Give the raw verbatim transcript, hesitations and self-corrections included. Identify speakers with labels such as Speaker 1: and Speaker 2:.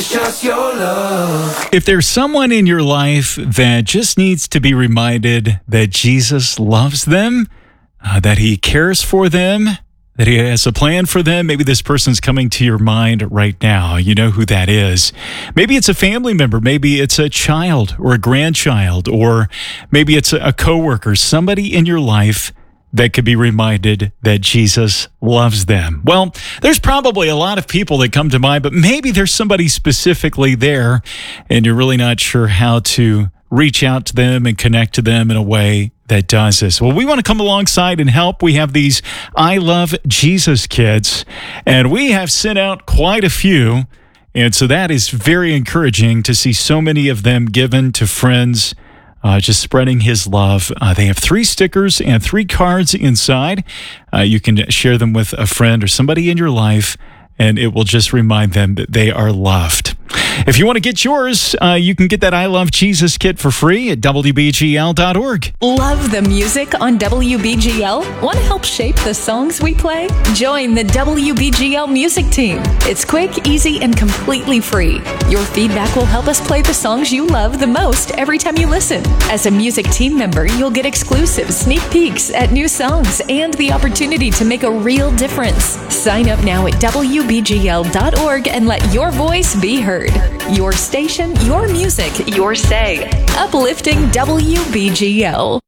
Speaker 1: Just your love.
Speaker 2: If there's someone in your life that just needs to be reminded that Jesus loves them, uh, that he cares for them, that he has a plan for them, maybe this person's coming to your mind right now. You know who that is. Maybe it's a family member. Maybe it's a child or a grandchild, or maybe it's a coworker, somebody in your life that could be reminded that Jesus loves them. Well, there's probably a lot of people that come to mind, but maybe there's somebody specifically there, and you're really not sure how to reach out to them and connect to them in a way that does this. Well, we want to come alongside and help. We have these I Love Jesus kits, and we have sent out quite a few, and so that is very encouraging to see so many of them given to friends, Uh, just spreading his love. Uh, they have three stickers and three cards inside. Uh, you can share them with a friend or somebody in your life, and it will just remind them that they are loved. If you want to get yours, uh, you can get that I Love Jesus kit for free at W B G L dot org.
Speaker 3: Love the music on W B G L? Want to help shape the songs we play? Join the W B G L music team. It's quick, easy, and completely free. Your feedback will help us play the songs you love the most every time you listen. As a music team member, you'll get exclusive sneak peeks at new songs and the opportunity to make a real difference. Sign up now at W B G L dot org and let your voice be heard. Your station, your music, your say. Uplifting W B G L.